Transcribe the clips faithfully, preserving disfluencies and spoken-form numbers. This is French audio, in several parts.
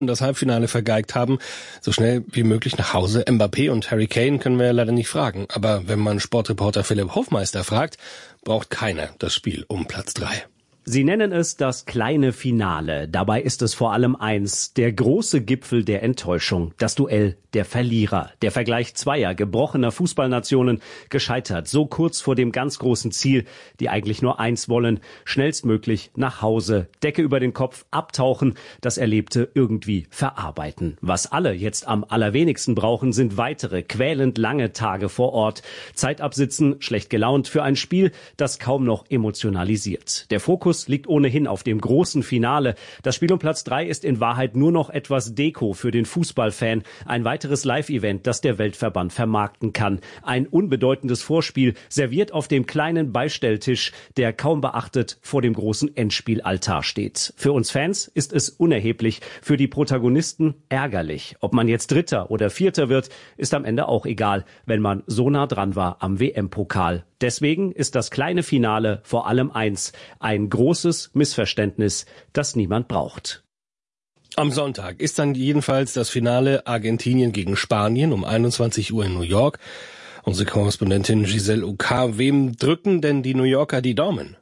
das Halbfinale vergeigt haben, so schnell wie möglich nach Hause. Mbappé und Harry Kane können wir ja leider nicht fragen. Aber wenn man Sportreporter Philipp Hofmeister fragt, braucht keiner das Spiel um Platz drei. Sie nennen es das kleine Finale. Dabei ist es vor allem eins, der große Gipfel der Enttäuschung, das Duell der Verlierer. Der Vergleich zweier gebrochener Fußballnationen, gescheitert so kurz vor dem ganz großen Ziel, die eigentlich nur eins wollen, schnellstmöglich nach Hause, Decke über den Kopf, abtauchen, das Erlebte irgendwie verarbeiten. Was alle jetzt am allerwenigsten brauchen, sind weitere, quälend lange Tage vor Ort. Zeit absitzen, schlecht gelaunt für ein Spiel, das kaum noch emotionalisiert. Der Fokus liegt ohnehin auf dem großen Finale. Das Spiel um Platz drei ist in Wahrheit nur noch etwas Deko für den Fußballfan. Ein weiteres Live-Event, das der Weltverband vermarkten kann. Ein unbedeutendes Vorspiel, serviert auf dem kleinen Beistelltisch, der kaum beachtet vor dem großen Endspielaltar steht. Für uns Fans ist es unerheblich, für die Protagonisten ärgerlich. Ob man jetzt Dritter oder Vierter wird, ist am Ende auch egal, wenn man so nah dran war am W M-Pokal. Deswegen ist das kleine Finale vor allem eins, ein großes Missverständnis, das niemand braucht. Am Sonntag ist dann jedenfalls das Finale Argentinien gegen Spanien um einundzwanzig Uhr in New York. Unsere Korrespondentin Giselle Oka, wem drücken denn die New Yorker die Daumen?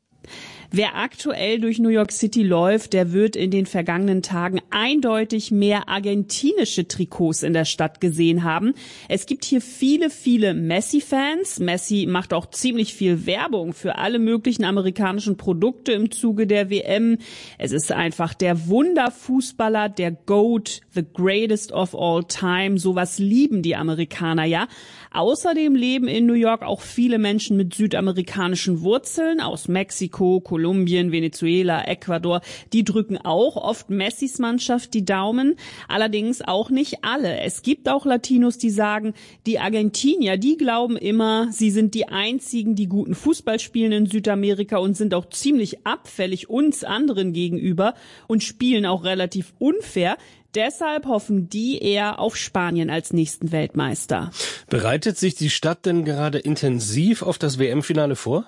Wer aktuell durch New York City läuft, der wird in den vergangenen Tagen eindeutig mehr argentinische Trikots in der Stadt gesehen haben. Es gibt hier viele, viele Messi-Fans. Messi macht auch ziemlich viel Werbung für alle möglichen amerikanischen Produkte im Zuge der W M. Es ist einfach der Wunderfußballer, der GOAT, the greatest of all time. Sowas lieben die Amerikaner ja. Außerdem leben in New York auch viele Menschen mit südamerikanischen Wurzeln aus Mexiko, Kolumbien, Venezuela, Ecuador. Die drücken auch oft Messis Mannschaft die Daumen. Allerdings auch nicht alle. Es gibt auch Latinos, die sagen, die Argentinier, die glauben immer, sie sind die einzigen, die guten Fußball spielen in Südamerika und sind auch ziemlich abfällig uns anderen gegenüber und spielen auch relativ unfair. Deshalb hoffen die eher auf Spanien als nächsten Weltmeister. Bereitet sich die Stadt denn gerade intensiv auf das W M-Finale vor?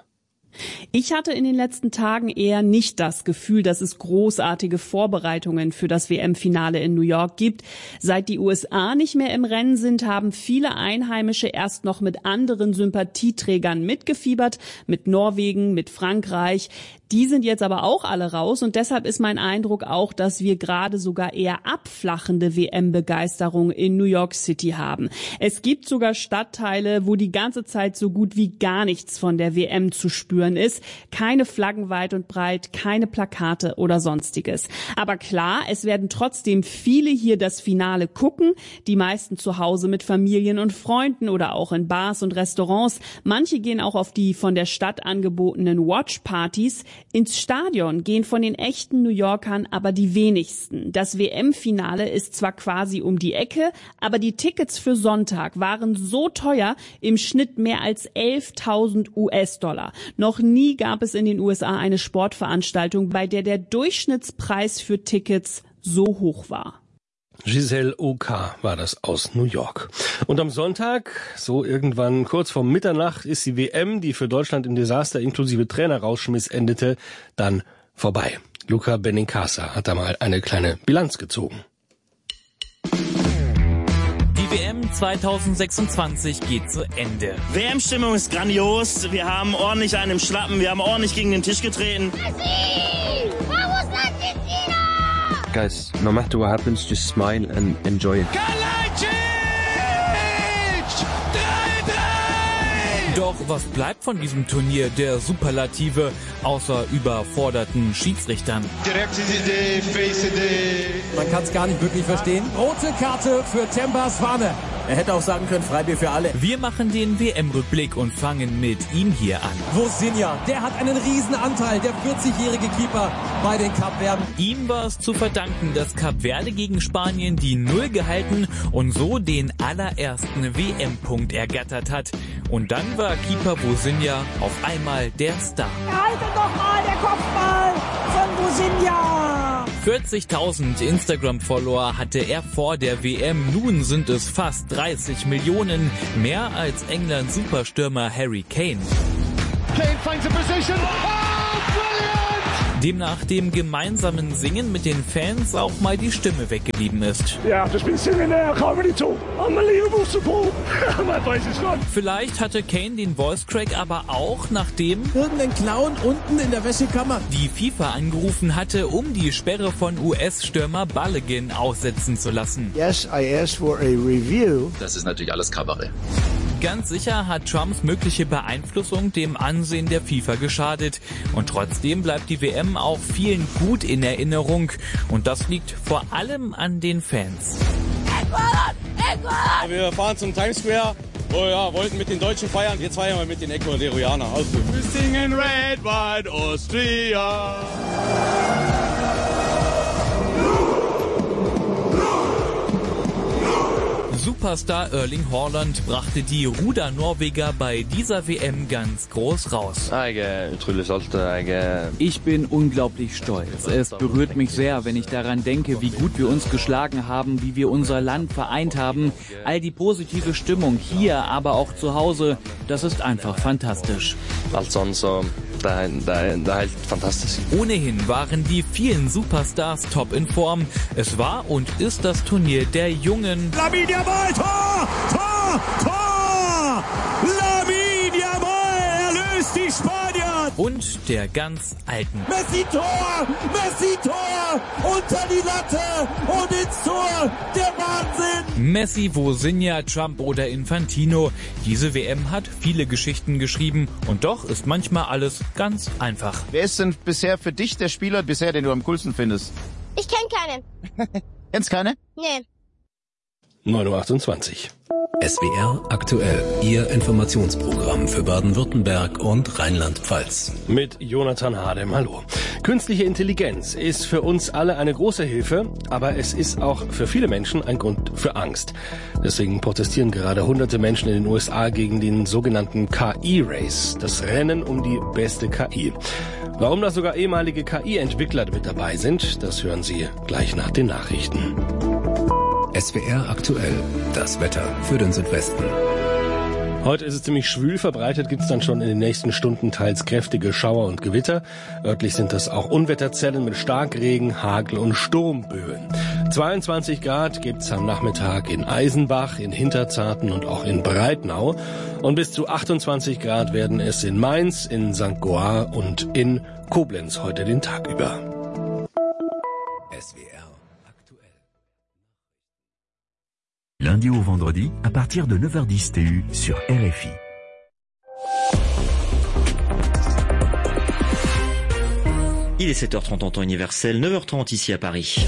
Ich hatte in den letzten Tagen eher nicht das Gefühl, dass es großartige Vorbereitungen für das W M-Finale in New York gibt. Seit die U S A nicht mehr im Rennen sind, haben viele Einheimische erst noch mit anderen Sympathieträgern mitgefiebert, mit Norwegen, mit Frankreich. Die sind jetzt aber auch alle raus und deshalb ist mein Eindruck auch, dass wir gerade sogar eher abflachende W M-Begeisterung in New York City haben. Es gibt sogar Stadtteile, wo die ganze Zeit so gut wie gar nichts von der W M zu spüren ist. Keine Flaggen weit und breit, keine Plakate oder sonstiges. Aber klar, es werden trotzdem viele hier das Finale gucken, die meisten zu Hause mit Familien und Freunden oder auch in Bars und Restaurants. Manche gehen auch auf die von der Stadt angebotenen Watchpartys. Ins Stadion gehen von den echten New Yorkern aber die wenigsten. Das W M-Finale ist zwar quasi um die Ecke, aber die Tickets für Sonntag waren so teuer, im Schnitt mehr als elftausend US-Dollar. Noch nie gab es in den U S A eine Sportveranstaltung, bei der der Durchschnittspreis für Tickets so hoch war. Giselle Oka war das aus New York. Und am Sonntag, so irgendwann kurz vor Mitternacht, ist die W M, die für Deutschland im Desaster inklusive Trainerausschmiss endete, dann vorbei. Luca Benincasa hat da mal eine kleine Bilanz gezogen. Die W M zwanzig sechsundzwanzig geht zu Ende. W M-Stimmung ist grandios. Wir haben ordentlich einen im Schlappen. Wir haben ordentlich gegen den Tisch getreten. Guys, no matter what happens, just smile and enjoy it. Doch was bleibt von diesem Turnier der Superlative, außer überforderten Schiedsrichtern? Man kann es gar nicht wirklich verstehen. Rote Karte für Temba Swane. Er hätte auch sagen können, Freibier für alle. Wir machen den W M-Rückblick und fangen mit ihm hier an. Vozinha, der hat einen riesen Anteil, der vierzigjährige Keeper bei den Kapverden. Ihm war es zu verdanken, dass Kap Verde gegen Spanien die Null gehalten und so den allerersten W M-Punkt ergattert hat. Und dann war Keeper Vozinha auf einmal der Star. Halte doch mal der Kopfball von Vozinha! vierzigtausend Instagram-Follower hatte er vor der W M. Nun sind es fast dreißig Millionen, mehr als Englands Superstürmer Harry Kane. Kane finds a position. Oh, brilliant! dem nach dem gemeinsamen Singen mit den Fans auch mal die Stimme weggeblieben ist. Yeah, I've just been singing there, I can't really talk. Unbelievable support. My voice is gone. Vielleicht hatte Kane den Voice Crack aber auch, nachdem irgendein Clown unten in der Wäschekammer die FIFA angerufen hatte, um die Sperre von U S-Stürmer Balogun aussetzen zu lassen. Yes, I asked for a review. Das ist natürlich alles Kabarett. Ganz sicher hat Trumps mögliche Beeinflussung dem Ansehen der FIFA geschadet. Und trotzdem bleibt die W M auch vielen gut in Erinnerung. Und das liegt vor allem an den Fans. Wir fahren zum Times Square. Oh ja, wollten mit den Deutschen feiern. Jetzt feiern wir mit den Ecuadorianern. Alles gut. Wir singen Red, White, Austria. Superstar Erling Haaland brachte die Ruder-Norweger bei dieser W M ganz groß raus. Ich bin unglaublich stolz. Es berührt mich sehr, wenn ich daran denke, wie gut wir uns geschlagen haben, wie wir unser Land vereint haben. All die positive Stimmung hier, aber auch zu Hause, das ist einfach fantastisch. Det er, det, er, det er helt fantastisk. Ohnehin waren die vielen Superstars top in Form. Es war und ist das Turnier der Jungen. Lamine Yamal, Tor! Tor! Tor! Lamine Yamal erlöst die Spanier! Und der ganz Alten. Messi Tor! Messi Tor! Unter die Latte und ins Tor! Der Wahnsinn! Messi, Vozinha, Trump oder Infantino. Diese W M hat viele Geschichten geschrieben und doch ist manchmal alles ganz einfach. Wer ist denn bisher für dich der Spieler bisher, den du am coolsten findest? Ich kenne keinen. Kennst keine? Nee. neun Uhr achtundzwanzig. S W R aktuell, Ihr Informationsprogramm für Baden-Württemberg und Rheinland-Pfalz. Mit Jonathan Hadem, hallo. Künstliche Intelligenz ist für uns alle eine große Hilfe, aber es ist auch für viele Menschen ein Grund für Angst. Deswegen protestieren gerade hunderte Menschen in den U S A gegen den sogenannten K I-Race, das Rennen um die beste K I. Warum da sogar ehemalige K I-Entwickler mit dabei sind, das hören Sie gleich nach den Nachrichten. S W R aktuell, das Wetter für den Südwesten. Heute ist es ziemlich schwül, verbreitet gibt's dann schon in den nächsten Stunden teils kräftige Schauer und Gewitter. Örtlich sind das auch Unwetterzellen mit Starkregen, Hagel und Sturmböen. zweiundzwanzig Grad gibt's am Nachmittag in Eisenbach, in Hinterzarten und auch in Breitnau. Und bis zu achtundzwanzig Grad werden es in Mainz, in Sankt Goar und in Koblenz heute den Tag über. S W R. Lundi au vendredi, à partir de neuf heures dix T U sur R F I. Il est sept heures trente en temps universel, neuf heures trente ici à Paris.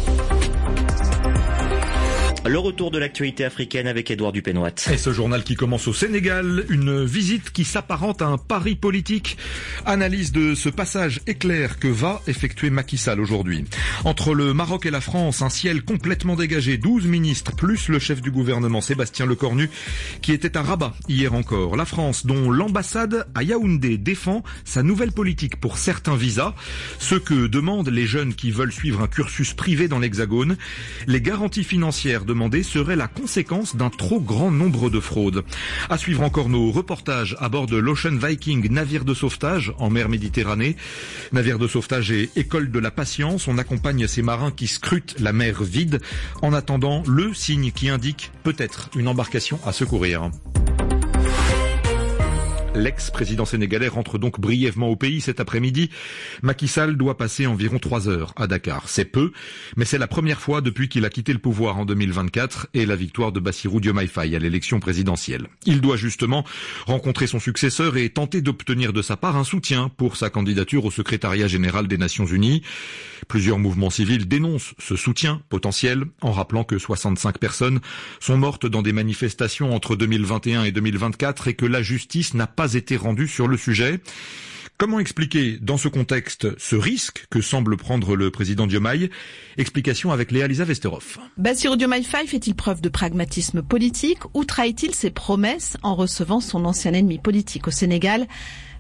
Le retour de l'actualité africaine avec Édouard Dupénoit. Et ce journal qui commence au Sénégal, une visite qui s'apparente à un pari politique. Analyse de ce passage éclair que va effectuer Macky Sall aujourd'hui. Entre le Maroc et la France, un ciel complètement dégagé, douze ministres, plus le chef du gouvernement Sébastien Lecornu, qui était à Rabat hier encore. La France, dont l'ambassade à Yaoundé défend sa nouvelle politique pour certains visas, ce que demandent les jeunes qui veulent suivre un cursus privé dans l'Hexagone. Les garanties financières de demandé serait la conséquence d'un trop grand nombre de fraudes. À suivre encore nos reportages à bord de l'Ocean Viking, navire de sauvetage en mer Méditerranée. Navire de sauvetage et école de la patience. On accompagne ces marins qui scrutent la mer vide en attendant le signe qui indique peut-être une embarcation à secourir. L'ex-président sénégalais rentre donc brièvement au pays cet après-midi. Macky Sall doit passer environ trois heures à Dakar. C'est peu, mais c'est la première fois depuis qu'il a quitté le pouvoir en deux mille vingt-quatre et la victoire de Bassirou Diomaye Faye à l'élection présidentielle. Il doit justement rencontrer son successeur et tenter d'obtenir de sa part un soutien pour sa candidature au secrétariat général des Nations Unies. Plusieurs mouvements civils dénoncent ce soutien potentiel en rappelant que soixante-cinq personnes sont mortes dans des manifestations entre deux mille vingt et un et deux mille vingt-quatre et que la justice n'a pas été rendue sur le sujet. Comment expliquer dans ce contexte ce risque que semble prendre le président Diomaye? Explication avec Léa-Lisa Westerhoff. Bassirou Diomaye Faye fait-il preuve de pragmatisme politique ou trahit-il ses promesses en recevant son ancien ennemi politique au Sénégal?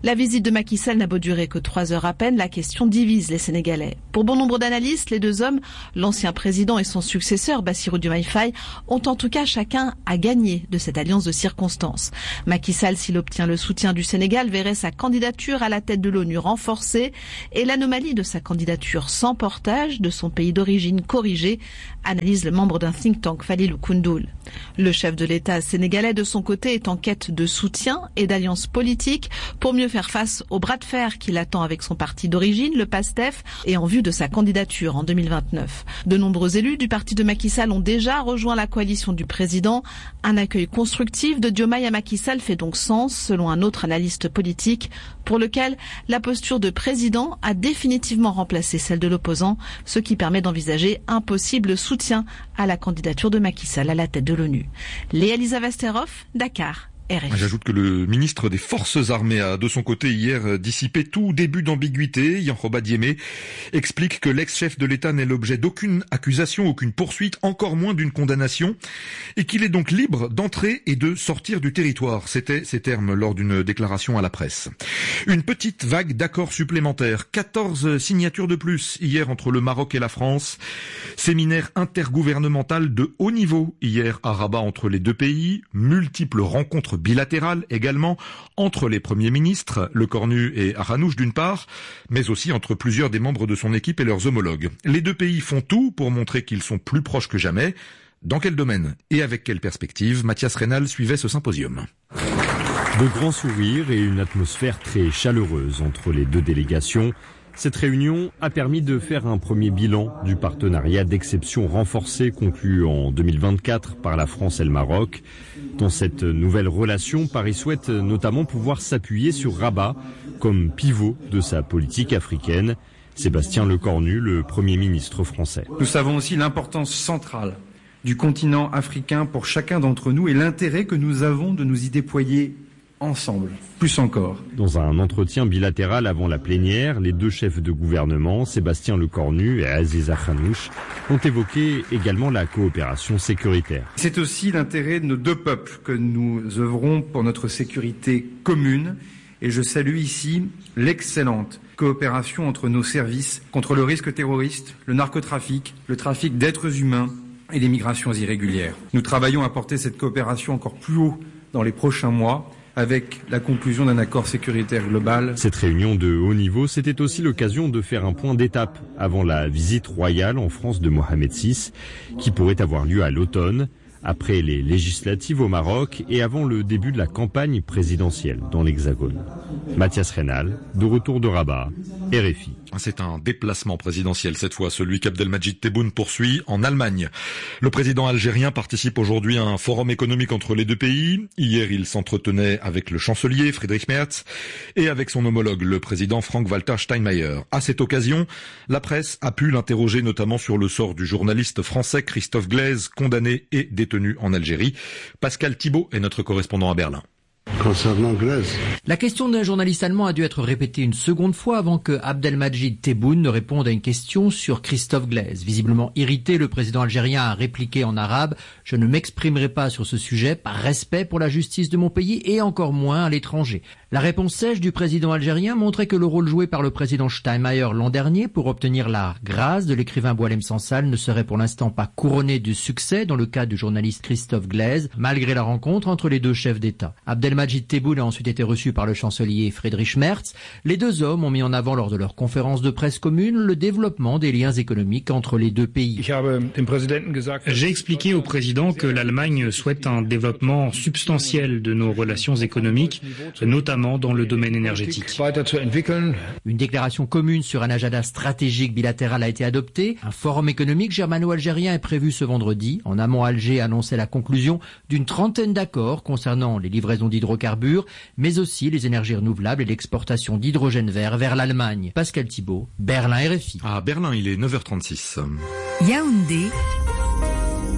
La visite de Macky Sall n'a beau durer que trois heures à peine, la question divise les Sénégalais. Pour bon nombre d'analystes, les deux hommes, l'ancien président et son successeur Bassirou Diomaye Faye, ont en tout cas chacun à gagner de cette alliance de circonstances. Macky Sall, s'il obtient le soutien du Sénégal, verrait sa candidature à la tête de l'ONU renforcée et l'anomalie de sa candidature sans portage de son pays d'origine corrigée, analyse le membre d'un think tank Falilou Koundoul. Le chef de l'État sénégalais, de son côté, est en quête de soutien et d'alliance politique pour mieux faire face au bras de fer qu'il attend avec son parti d'origine, le PASTEF, et en vue de sa candidature en deux mille vingt-neuf. De nombreux élus du parti de Macky Sall ont déjà rejoint la coalition du président. Un accueil constructif de Diomaye à Macky Sall fait donc sens, selon un autre analyste politique, pour lequel la posture de président a définitivement remplacé celle de l'opposant, ce qui permet d'envisager un possible soutien à la candidature de Macky Sall à la tête de l'ONU. Léa Lisa Vesterhoff, Dakar. R F I. J'ajoute que le ministre des Forces armées a de son côté hier dissipé tout début d'ambiguïté. Yankoba Diémé explique que l'ex-chef de l'État n'est l'objet d'aucune accusation, aucune poursuite, encore moins d'une condamnation, et qu'il est donc libre d'entrer et de sortir du territoire. C'était ces termes lors d'une déclaration à la presse. Une petite vague d'accords supplémentaires, quatorze signatures de plus hier entre le Maroc et la France. Séminaire intergouvernemental de haut niveau hier à Rabat entre les deux pays, multiples rencontres bilatérale également entre les premiers ministres, Le Cornu et Arhanouch d'une part, mais aussi entre plusieurs des membres de son équipe et leurs homologues. Les deux pays font tout pour montrer qu'ils sont plus proches que jamais. Dans quel domaine et avec quelle perspective? Mathias Reynal suivait ce symposium. De grands sourires et une atmosphère très chaleureuse entre les deux délégations. Cette réunion a permis de faire un premier bilan du partenariat d'exception renforcé conclu en deux mille vingt-quatre par la France et le Maroc. Dans cette nouvelle relation, Paris souhaite notamment pouvoir s'appuyer sur Rabat comme pivot de sa politique africaine. Sébastien Lecornu, le Premier ministre français. Nous savons aussi l'importance centrale du continent africain pour chacun d'entre nous et l'intérêt que nous avons de nous y déployer ensemble, plus encore. Dans un entretien bilatéral avant la plénière, les deux chefs de gouvernement, Sébastien Lecornu et Aziz Akhanouch, ont évoqué également la coopération sécuritaire. C'est aussi l'intérêt de nos deux peuples que nous œuvrons pour notre sécurité commune et je salue ici l'excellente coopération entre nos services contre le risque terroriste, le narcotrafic, le trafic d'êtres humains et les migrations irrégulières. Nous travaillons à porter cette coopération encore plus haut dans les prochains mois, avec la conclusion d'un accord sécuritaire global. Cette réunion de haut niveau, c'était aussi l'occasion de faire un point d'étape avant la visite royale en France de Mohamed six, qui pourrait avoir lieu à l'automne, après les législatives au Maroc et avant le début de la campagne présidentielle dans l'Hexagone. Mathias Reynal, de retour de Rabat, R F I. C'est un déplacement présidentiel cette fois, celui qu'Abdelmadjid Tebboune poursuit en Allemagne. Le président algérien participe aujourd'hui à un forum économique entre les deux pays. Hier, il s'entretenait avec le chancelier Friedrich Merz et avec son homologue, le président Frank-Walter Steinmeier. À cette occasion, la presse a pu l'interroger notamment sur le sort du journaliste français Christophe Glaise, condamné et détenu en Algérie. Pascal Thibault est notre correspondant à Berlin. Concernant Glaise. La question d'un journaliste allemand a dû être répétée une seconde fois avant que Abdelmadjid Tebboune ne réponde à une question sur Christophe Glaise. Visiblement irrité, le président algérien a répliqué en arabe « Je ne m'exprimerai pas sur ce sujet par respect pour la justice de mon pays et encore moins à l'étranger ». La réponse sèche du président algérien montrait que le rôle joué par le président Steinmeier l'an dernier pour obtenir la grâce de l'écrivain Boualem Sansal ne serait pour l'instant pas couronné du succès dans le cas du journaliste Christophe Glaise, malgré la rencontre entre les deux chefs d'État. Abdelmadjid Tebboune a ensuite été reçu par le chancelier Friedrich Merz. Les deux hommes ont mis en avant lors de leur conférence de presse commune le développement des liens économiques entre les deux pays. J'ai expliqué au président que l'Allemagne souhaite un développement substantiel de nos relations économiques, notamment dans le domaine énergétique. Une déclaration commune sur un agenda stratégique bilatéral a été adoptée. Un forum économique germano-algérien est prévu ce vendredi. En amont, Alger annonçait la conclusion d'une trentaine d'accords concernant les livraisons d'hydrocarbures, mais aussi les énergies renouvelables et l'exportation d'hydrogène vert vers l'Allemagne. Pascal Thibault, Berlin R F I. À Berlin, il est neuf heures trente-six. Yaoundé.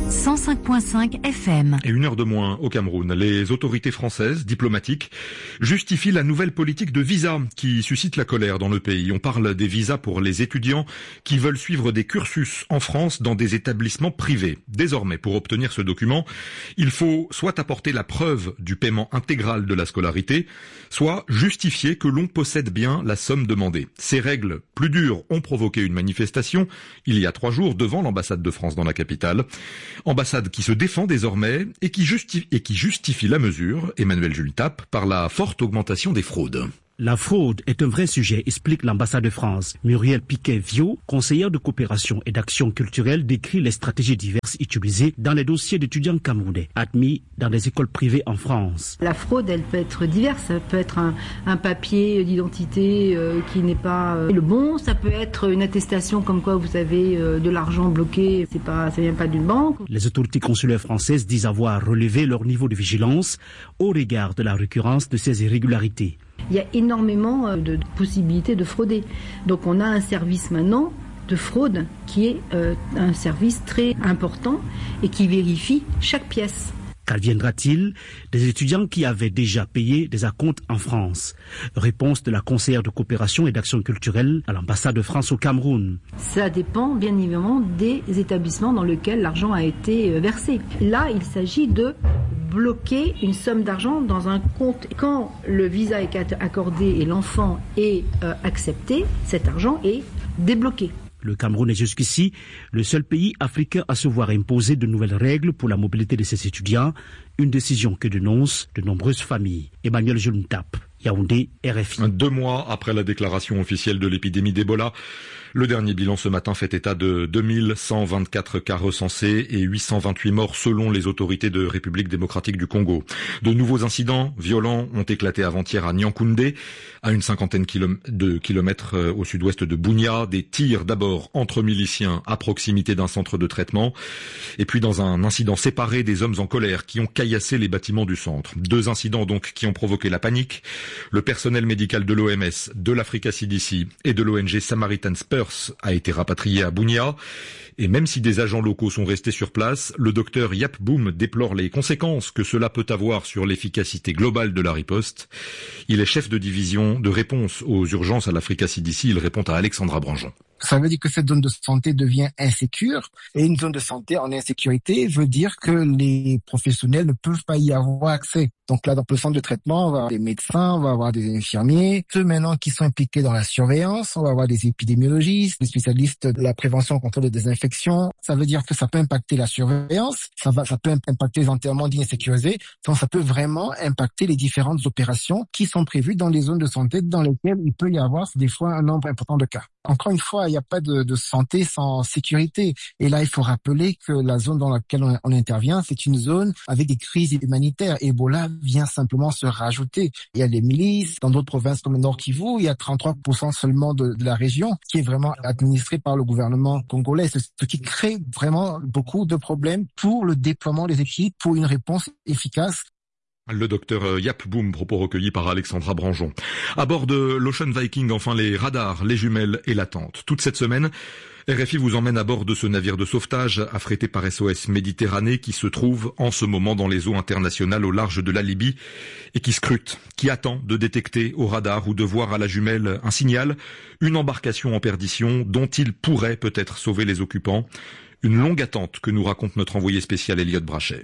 cent cinq virgule cinq F M. Et une heure de moins au Cameroun. Les autorités françaises, diplomatiques, justifient la nouvelle politique de visa qui suscite la colère dans le pays. On parle des visas pour les étudiants qui veulent suivre des cursus en France dans des établissements privés. Désormais, pour obtenir ce document, il faut soit apporter la preuve du paiement intégral de la scolarité, soit justifier que l'on possède bien la somme demandée. Ces règles plus dures ont provoqué une manifestation il y a trois jours devant l'ambassade de France dans la capitale. Ambassade qui se défend désormais et qui justifie, et qui justifie la mesure, Emmanuel Jules Tape, par la forte augmentation des fraudes. La fraude est un vrai sujet, explique l'ambassade de France. Muriel Piquet-Viau, conseillère de coopération et d'action culturelle, décrit les stratégies diverses utilisées dans les dossiers d'étudiants camerounais admis dans des écoles privées en France. La fraude, elle peut être diverse. Ça peut être un, un papier d'identité euh, qui n'est pas euh, le bon. Ça peut être une attestation comme quoi vous avez euh, de l'argent bloqué. C'est pas, ça vient pas d'une banque. Les autorités consulaires françaises disent avoir relevé leur niveau de vigilance au regard de la récurrence de ces irrégularités. Il y a énormément de possibilités de frauder. Donc on a un service maintenant de fraude qui est euh, un service très important et qui vérifie chaque pièce. Qu'adviendra-t-il des étudiants qui avaient déjà payé des acomptes en France? Réponse de la conseillère de coopération et d'action culturelle à l'ambassade de France au Cameroun. Ça dépend bien évidemment des établissements dans lesquels l'argent a été versé. Là, il s'agit de bloquer une somme d'argent dans un compte. Quand le visa est accordé et l'enfant est euh, accepté, cet argent est débloqué. Le Cameroun est jusqu'ici le seul pays africain à se voir imposer de nouvelles règles pour la mobilité de ses étudiants, une décision que dénoncent de nombreuses familles. Emmanuel Jules Tape, Yaoundé, R F I. Deux mois après la déclaration officielle de l'épidémie d'Ebola, le dernier bilan ce matin fait état de deux mille cent vingt-quatre cas recensés et huit cent vingt-huit morts selon les autorités de République démocratique du Congo. De nouveaux incidents violents ont éclaté avant-hier à Nyankoundé, à une cinquantaine de kilomètres au sud-ouest de Bunia. Des tirs d'abord entre miliciens à proximité d'un centre de traitement et puis dans un incident séparé des hommes en colère qui ont caillassé les bâtiments du centre. Deux incidents donc qui ont provoqué la panique. Le personnel médical de l'O M S, de l'Africa C D C et de l'O N G Samaritan Spurs a été rapatrié à Bunia. Et même si des agents locaux sont restés sur place, le docteur Yap Boum déplore les conséquences que cela peut avoir sur l'efficacité globale de la riposte. Il est chef de division de réponse aux urgences à l'Africa C D C. Il répond à Alexandra Branjon. Ça veut dire que cette zone de santé devient insécure. Et une zone de santé en insécurité veut dire que les professionnels ne peuvent pas y avoir accès. Donc là, dans le centre de traitement, on va avoir des médecins, on va avoir des infirmiers, ceux maintenant qui sont impliqués dans la surveillance, on va avoir des épidémiologistes, des spécialistes de la prévention contre les désinfections. Ça veut dire que ça peut impacter la surveillance, ça va, ça peut impacter les enterrements dits insécurisés, donc ça peut vraiment impacter les différentes opérations qui sont prévues dans les zones de santé dans lesquelles il peut y avoir des fois un nombre important de cas. Encore une fois, il n'y a pas de, de santé sans sécurité. Et là, il faut rappeler que la zone dans laquelle on, on intervient, c'est une zone avec des crises humanitaires. Ebola vient simplement se rajouter. Il y a des milices dans d'autres provinces comme le Nord Kivu. Il y a trente-trois pour cent seulement de, de la région qui est vraiment administrée par le gouvernement congolais. C'est ce qui crée vraiment beaucoup de problèmes pour le déploiement des équipes, pour une réponse efficace. Le docteur Yap Boum, propos recueillis par Alexandra Branjon. À bord de l'Ocean Viking, enfin les radars, les jumelles et l'attente. Toute cette semaine, R F I vous emmène à bord de ce navire de sauvetage affrété par S O S Méditerranée qui se trouve en ce moment dans les eaux internationales au large de la Libye et qui scrute, qui attend de détecter au radar ou de voir à la jumelle un signal, une embarcation en perdition dont il pourrait peut-être sauver les occupants. Une longue attente que nous raconte notre envoyé spécial Elliot Brachet.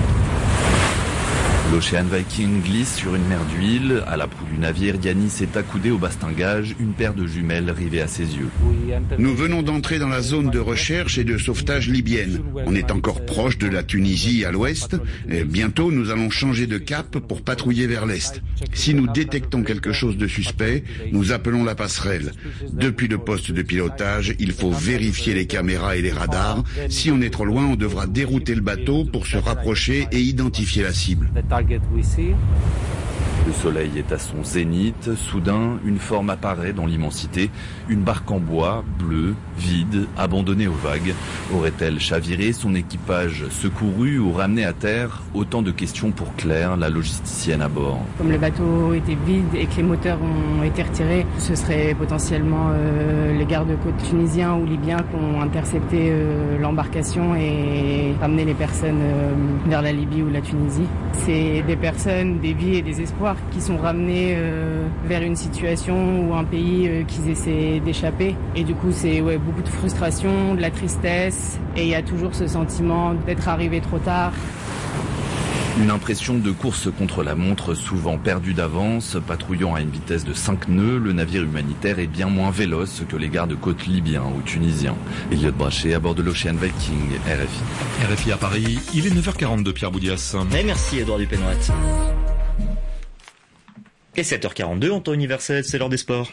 L'Ocean Viking glisse sur une mer d'huile. À la proue du navire, Yanis est accoudé au bastingage, une paire de jumelles rivées à ses yeux. Nous venons d'entrer dans la zone de recherche et de sauvetage libyenne. On est encore proche de la Tunisie à l'ouest. Et bientôt, nous allons changer de cap pour patrouiller vers l'est. Si nous détectons quelque chose de suspect, nous appelons la passerelle. Depuis le poste de pilotage, il faut vérifier les caméras et les radars. Si on est trop loin, on devra dérouter le bateau pour se rapprocher et identifier la cible. Le soleil est à son zénith. Soudain, une forme apparaît dans l'immensité. Une barque en bois, bleue, vide, abandonnée aux vagues. Aurait-elle chaviré, son équipage secouru ou ramené à terre? Autant de questions pour Claire, la logisticienne à bord. Comme le bateau était vide et que les moteurs ont été retirés, ce serait potentiellement euh, les gardes-côtes tunisiens ou libyens qui ont intercepté euh, l'embarcation et amené les personnes euh, vers la Libye ou la Tunisie. C'est des personnes, des vies et des espoirs qui sont ramenés euh, vers une situation ou un pays euh, qu'ils essaient d'échapper. Et du coup, c'est ouais, beaucoup de frustration, de la tristesse, et il y a toujours ce sentiment d'être arrivé trop tard. Une impression de course contre la montre, souvent perdue d'avance. Patrouillant à une vitesse de cinq nœuds, le navire humanitaire est bien moins véloce que les gardes-côtes libyens ou tunisiens. Elliot Brachet à bord de l'Ocean Viking, R F I. R F I à Paris, il est neuf heures quarante-deux, Pierre Boudias. Et merci Edouard Dupénoët. Et sept heures quarante-deux, en temps universel, c'est l'heure des sports.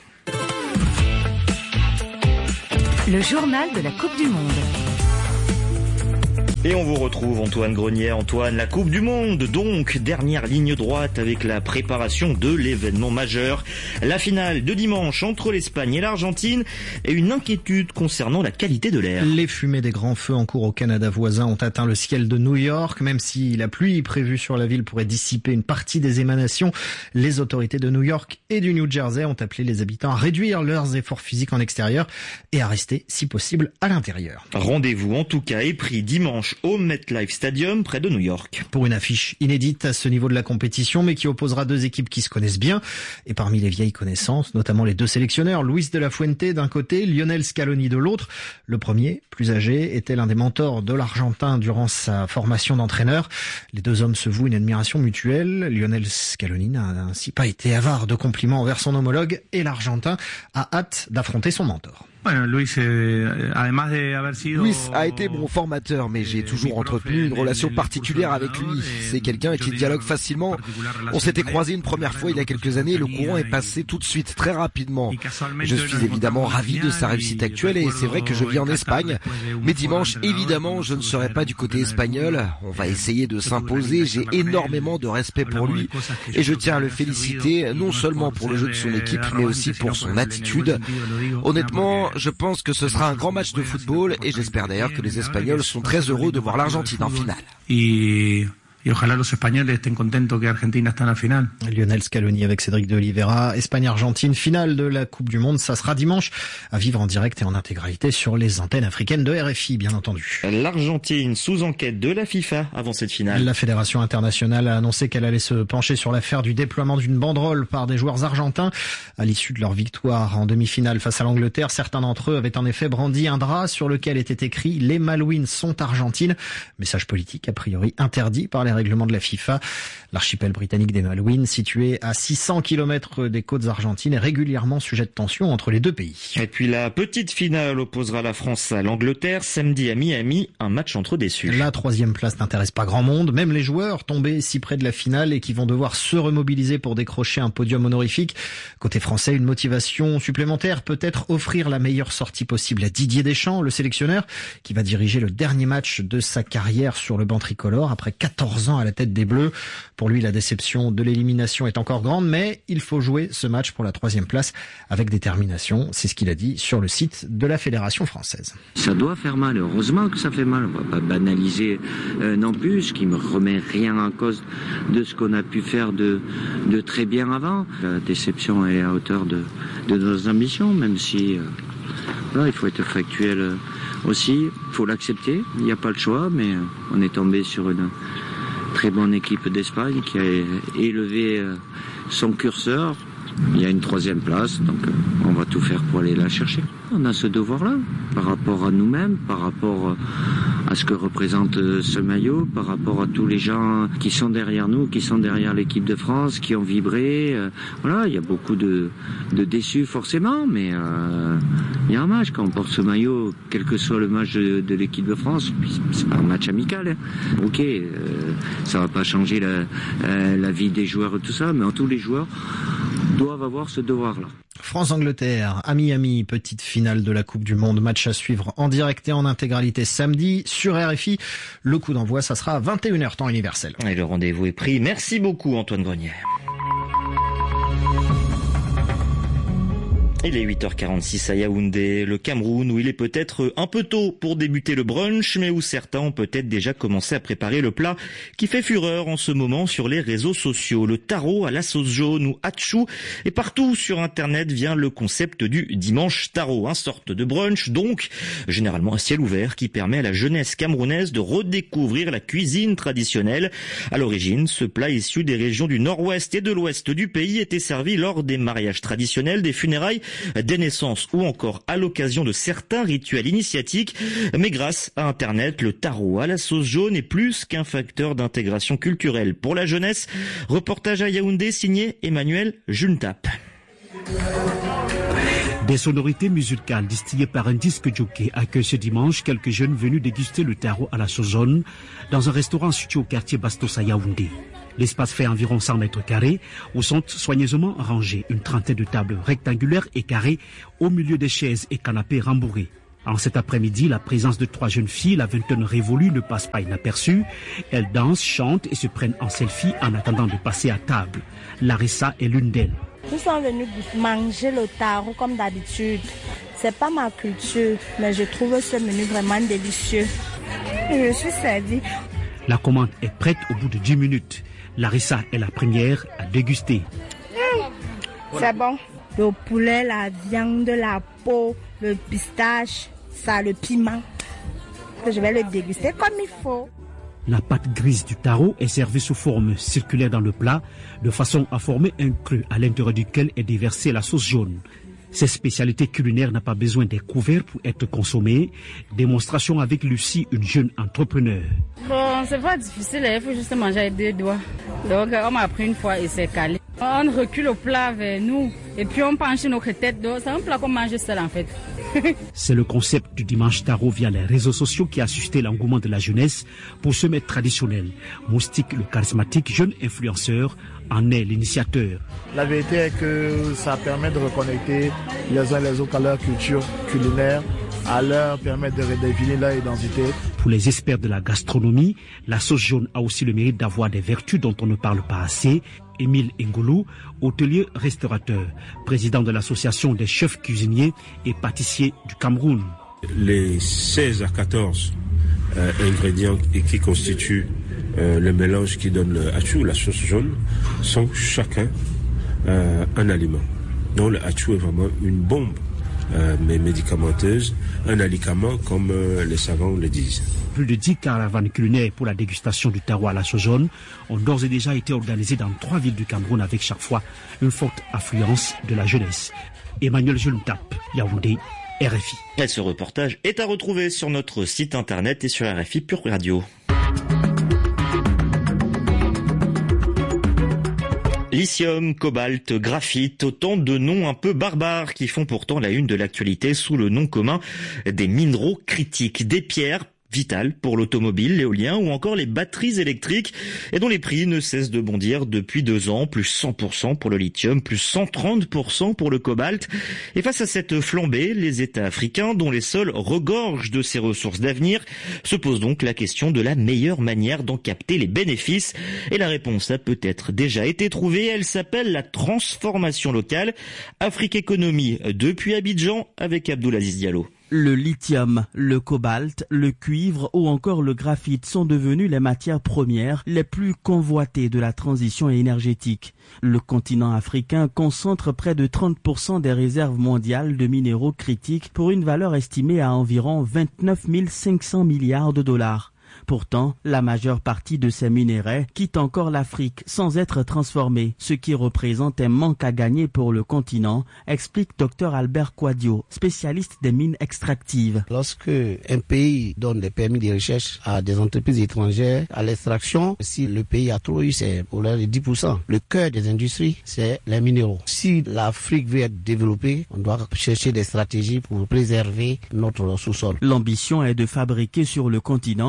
Le journal de la Coupe du Monde. Et on vous retrouve Antoine Grenier. Antoine, la Coupe du Monde, donc, dernière ligne droite avec la préparation de l'événement majeur. La finale de dimanche entre l'Espagne et l'Argentine et une inquiétude concernant la qualité de l'air. Les fumées des grands feux en cours au Canada voisin ont atteint le ciel de New York. Même si la pluie prévue sur la ville pourrait dissiper une partie des émanations, les autorités de New York et du New Jersey ont appelé les habitants à réduire leurs efforts physiques en extérieur et à rester, si possible, à l'intérieur. Rendez-vous en tout cas est pris dimanche au MetLife Stadium près de New York. Pour une affiche inédite à ce niveau de la compétition, mais qui opposera deux équipes qui se connaissent bien. Et parmi les vieilles connaissances, notamment les deux sélectionneurs, Luis de la Fuente d'un côté, Lionel Scaloni de l'autre. Le premier, plus âgé, était l'un des mentors de l'Argentin durant sa formation d'entraîneur. Les deux hommes se vouent une admiration mutuelle. Lionel Scaloni n'a ainsi pas été avare de compliments envers son homologue et l'Argentin a hâte d'affronter son mentor. Luis a été mon formateur, mais j'ai toujours entretenu une relation particulière avec lui. C'est quelqu'un qui dialogue facilement. On s'était croisés une première fois il y a quelques années et le courant est passé tout de suite, très rapidement. Je suis évidemment ravi de sa réussite actuelle et c'est vrai que je vis en Espagne. Mais dimanche, évidemment, je ne serai pas du côté espagnol. On va essayer de s'imposer. J'ai énormément de respect pour lui et je tiens à le féliciter, non seulement pour le jeu de son équipe, mais aussi pour son attitude. Honnêtement, je pense que ce sera un grand match de football et j'espère d'ailleurs que les Espagnols sont très heureux de voir l'Argentine en finale. Et... y ojalá los españoles estén contentos que Argentina está en la finale. Lionel Scaloni avec Cédric de Oliveira. Espagne-Argentine, finale de la Coupe du Monde. Ça sera dimanche à vivre en direct et en intégralité sur les antennes africaines de R F I, bien entendu. L'Argentine sous enquête de la FIFA avant cette finale. La Fédération internationale a annoncé qu'elle allait se pencher sur l'affaire du déploiement d'une banderole par des joueurs argentins à l'issue de leur victoire en demi-finale face à l'Angleterre. Certains d'entre eux avaient en effet brandi un drap sur lequel était écrit « Les Malouines sont argentines ». Message politique a priori interdit par les règlements de la FIFA. L'archipel britannique des Malouines, situé à six cents kilomètres des côtes argentines, est régulièrement sujet de tension entre les deux pays. Et puis la petite finale opposera la France à l'Angleterre samedi à Miami, un match entre déçus. La troisième place n'intéresse pas grand monde, même les joueurs tombés si près de la finale et qui vont devoir se remobiliser pour décrocher un podium honorifique. Côté français, une motivation supplémentaire peut être offrir la meilleure sortie possible à Didier Deschamps, le sélectionneur, qui va diriger le dernier match de sa carrière sur le banc tricolore après quatorze ans à la tête des Bleus. Pour lui, la déception de l'élimination est encore grande, mais il faut jouer ce match pour la troisième place avec détermination. C'est ce qu'il a dit sur le site de la Fédération française. Ça doit faire mal, heureusement que ça fait mal. On va pas banaliser euh, non plus, ce qui me remet rien en cause de ce qu'on a pu faire de, de très bien avant. La déception est à hauteur de, de nos ambitions, même si euh, voilà, il faut être factuel euh, aussi. Il faut l'accepter, il n'y a pas le choix, mais euh, on est tombé sur une très bonne équipe d'Espagne qui a élevé son curseur. Il y a une troisième place, donc on va tout faire pour aller la chercher. On a ce devoir-là, par rapport à nous-mêmes, par rapport à ce que représente ce maillot, par rapport à tous les gens qui sont derrière nous, qui sont derrière l'équipe de France, qui ont vibré. Voilà, il y a beaucoup de, de déçus forcément, mais euh, il y a un match. Quand on porte ce maillot, quel que soit le match de, de l'équipe de France, c'est pas un match amical. Hein. Ok, euh, ça va pas changer la, euh, la vie des joueurs et tout ça, mais tous les joueurs doivent avoir ce devoir-là. France-Angleterre à Miami, petite finale de la Coupe du Monde. Match à suivre en direct et en intégralité samedi sur R F I. Le coup d'envoi, ça sera à vingt et une heures temps universel. Et le rendez-vous est pris. Merci beaucoup Antoine Grenier. Il est huit heures quarante-six à Yaoundé, le Cameroun, où il est peut-être un peu tôt pour débuter le brunch, mais où certains ont peut-être déjà commencé à préparer le plat qui fait fureur en ce moment sur les réseaux sociaux. Le taro à la sauce jaune ou hachou, et partout sur Internet vient le concept du dimanche taro, une sorte de brunch donc, généralement à ciel ouvert, qui permet à la jeunesse camerounaise de redécouvrir la cuisine traditionnelle. À l'origine, ce plat issu des régions du nord-ouest et de l'ouest du pays était servi lors des mariages traditionnels, des funérailles, des naissances ou encore à l'occasion de certains rituels initiatiques. Mais grâce à Internet, le taro à la sauce jaune est plus qu'un facteur d'intégration culturelle pour la jeunesse. Reportage à Yaoundé signé Emmanuel Juntap. Des sonorités musicales distillées par un disque jockey accueillent ce dimanche quelques jeunes venus déguster le taro à la sauce jaune dans un restaurant situé au quartier Bastos à Yaoundé. L'espace fait environ cent mètres carrés où sont soigneusement rangées une trentaine de tables rectangulaires et carrées au milieu des chaises et canapés rembourrés. En cet après-midi, la présence de trois jeunes filles, la vingtaine révolue, ne passe pas inaperçue. Elles dansent, chantent et se prennent en selfie en attendant de passer à table. Larissa est l'une d'elles. Nous sommes venus manger le taro comme d'habitude. C'est pas ma culture, mais je trouve ce menu vraiment délicieux. Je suis servie. La commande est prête au bout de dix minutes. Larissa est la première à déguster. Mmh, c'est bon. Le poulet, la viande, la peau, le pistache, ça, le piment. Je vais le déguster comme il faut. La pâte grise du taro est servie sous forme circulaire dans le plat, de façon à former un creux à l'intérieur duquel est déversée la sauce jaune. Cette spécialité culinaire n'a pas besoin des couverts pour être consommée. Démonstration avec Lucie, une jeune entrepreneur. Bon, c'est pas difficile, il faut juste manger avec deux doigts. Donc, on m'a appris une fois et c'est calé. On recule au plat vers nous et puis on penche notre tête. Donc, c'est un plat qu'on mange seul en fait. C'est le concept du dimanche taro via les réseaux sociaux qui a suscité l'engouement de la jeunesse pour ce mets traditionnel. Moustique, le charismatique jeune influenceur, en est l'initiateur. La vérité est que ça permet de reconnecter les uns les autres à leur culture culinaire, à leur permettre de redéfinir leur identité. Pour les experts de la gastronomie, la sauce jaune a aussi le mérite d'avoir des vertus dont on ne parle pas assez. Émile Ngolou, hôtelier restaurateur, président de l'association des chefs cuisiniers et pâtissiers du Cameroun. Les seize à quatorze euh, ingrédients qui constituent euh, le mélange qui donne le hachou, la sauce jaune, sont chacun euh, un aliment. Donc le hachou est vraiment une bombe, euh, mais médicamenteuse, un alicament comme euh, les savants le disent. Plus de dix caravanes culinaires pour la dégustation du taro à la sauce jaune ont d'ores et déjà été organisées dans trois villes du Cameroun avec chaque fois une forte affluence de la jeunesse. Emmanuel Juntap, Yaoundé, R F I. Et ce reportage est à retrouver sur notre site internet et sur R F I Pure Radio. Lithium, cobalt, graphite, autant de noms un peu barbares qui font pourtant la une de l'actualité sous le nom commun des minéraux critiques, des pierres vitales pour l'automobile, l'éolien ou encore les batteries électriques et dont les prix ne cessent de bondir depuis deux ans, plus cent pour cent pour le lithium, plus cent trente pour cent pour le cobalt. Et face à cette flambée, les États africains, dont les sols regorgent de ces ressources d'avenir, se posent donc la question de la meilleure manière d'en capter les bénéfices. Et la réponse a peut-être déjà été trouvée, elle s'appelle la transformation locale. Afrique Économie depuis Abidjan avec Abdoulaziz Diallo. Le lithium, le cobalt, le cuivre ou encore le graphite sont devenus les matières premières les plus convoitées de la transition énergétique. Le continent africain concentre près de trente pour cent des réserves mondiales de minéraux critiques pour une valeur estimée à environ vingt-neuf mille cinq cents milliards de dollars. Pourtant, la majeure partie de ces minerais quitte encore l'Afrique sans être transformés, ce qui représente un manque à gagner pour le continent, explique Dr Albert Quadio, spécialiste des mines extractives. Lorsque un pays donne des permis de recherche à des entreprises étrangères, à l'extraction, si le pays a trop eu, c'est pour l'heure de dix pour cent. Le cœur des industries, c'est les minéraux. Si l'Afrique veut être développée, on doit chercher des stratégies pour préserver notre sous-sol. L'ambition est de fabriquer sur le continent des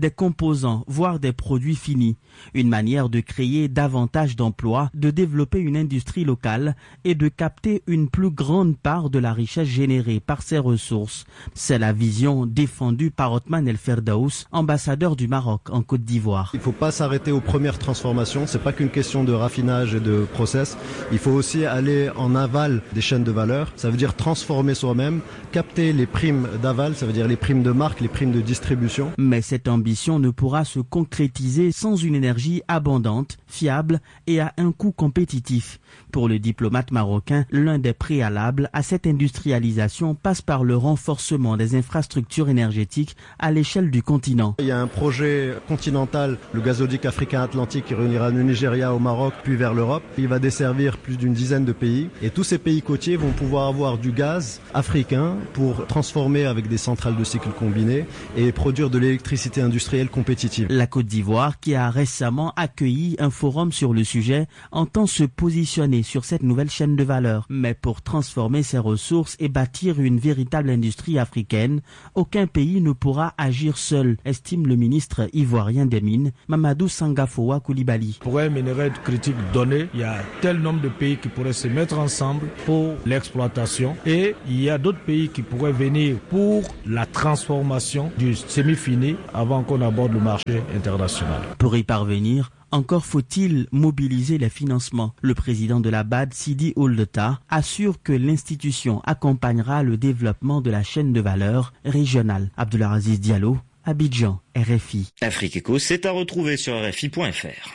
des composants, voire des produits finis. Une manière de créer davantage d'emplois, de développer une industrie locale et de capter une plus grande part de la richesse générée par ces ressources. C'est la vision défendue par Othman El Ferdaous, ambassadeur du Maroc en Côte d'Ivoire. Il ne faut pas s'arrêter aux premières transformations, c'est pas qu'une question de raffinage et de process. Il faut aussi aller en aval des chaînes de valeur. Ça veut dire transformer soi-même, capter les primes d'aval, ça veut dire les primes de marque, les primes de distribution. Mais cette ambition ne pourra se concrétiser sans une énergie abondante, fiable et à un coût compétitif. Pour le diplomate marocain, l'un des préalables à cette industrialisation passe par le renforcement des infrastructures énergétiques à l'échelle du continent. Il y a un projet continental, le gazoduc africain-atlantique qui réunira le Nigeria au Maroc puis vers l'Europe. Il va desservir plus d'une dizaine de pays et tous ces pays côtiers vont pouvoir avoir du gaz africain pour transformer avec des centrales de cycle combiné et produire de l'électricité industrielle compétitive. La Côte d'Ivoire, qui a récemment accueilli un forum sur le sujet, entend se positionner sur cette nouvelle chaîne de valeur. Mais pour transformer ses ressources et bâtir une véritable industrie africaine, aucun pays ne pourra agir seul, estime le ministre ivoirien des Mines, Mamadou Sangafoua Koulibaly. Pour un minerai critique donné, il y a tel nombre de pays qui pourraient se mettre ensemble pour l'exploitation et il y a d'autres pays qui pourraient venir pour la transformation du semi-fini avant qu'on aborde le marché international. Pour y parvenir, encore faut-il mobiliser les financements. Le président de la B A D, Sidi Ouldeta, assure que l'institution accompagnera le développement de la chaîne de valeur régionale. Abdelaziz Diallo, Abidjan, R F I. Afrique Éco, c'est à retrouver sur R F I point F R.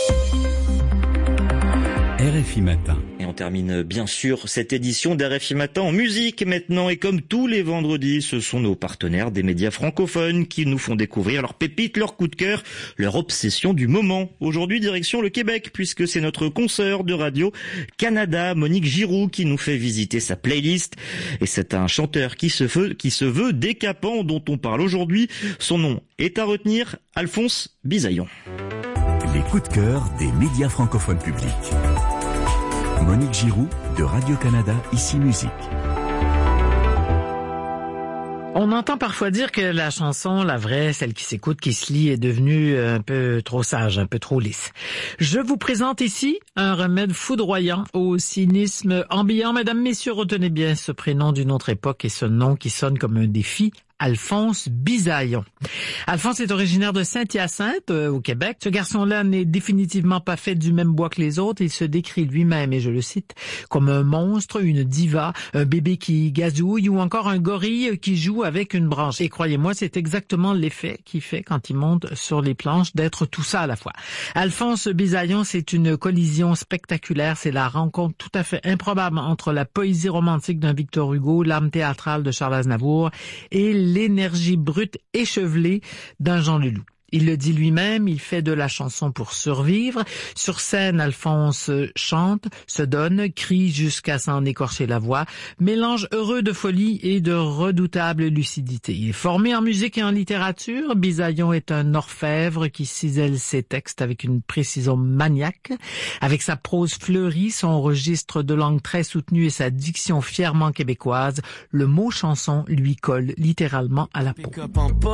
R F I Matin. Et on termine bien sûr cette édition d'R F I Matin en musique maintenant. Et comme tous les vendredis, ce sont nos partenaires des médias francophones qui nous font découvrir leurs pépites, leurs coups de cœur, leur obsession du moment. Aujourd'hui, direction le Québec, puisque c'est notre consoeur de Radio-Canada, Monique Giroux, qui nous fait visiter sa playlist. Et c'est un chanteur qui se veut, qui se veut décapant dont on parle aujourd'hui. Son nom est à retenir, Alphonse Bisaillon. Les coups de cœur des médias francophones publics. Monique Giroux de Radio-Canada, ici Musique. On entend parfois dire que la chanson, la vraie, celle qui s'écoute, qui se lit, est devenue un peu trop sage, un peu trop lisse. Je vous présente ici un remède foudroyant au cynisme ambiant. Mesdames, messieurs, retenez bien ce prénom d'une autre époque et ce nom qui sonne comme un défi. Alphonse Bisaillon. Alphonse est originaire de Saint-Hyacinthe, euh, au Québec. Ce garçon-là n'est définitivement pas fait du même bois que les autres. Il se décrit lui-même, et je le cite, comme un monstre, une diva, un bébé qui gazouille ou encore un gorille qui joue avec une branche. Et croyez-moi, c'est exactement l'effet qu'il fait quand il monte sur les planches d'être tout ça à la fois. Alphonse Bisaillon, c'est une collision spectaculaire. C'est la rencontre tout à fait improbable entre la poésie romantique d'un Victor Hugo, l'âme théâtrale de Charles Aznavour et l'énergie brute échevelée d'un Jean Leloup. Il le dit lui-même, il fait de la chanson pour survivre. Sur scène, Alphonse chante, se donne, crie jusqu'à s'en écorcher la voix, mélange heureux de folie et de redoutable lucidité. Il est formé en musique et en littérature. Bisaillon est un orfèvre qui cisèle ses textes avec une précision maniaque. Avec sa prose fleurie, son registre de langue très soutenu et sa diction fièrement québécoise, le mot chanson lui colle littéralement à la peau.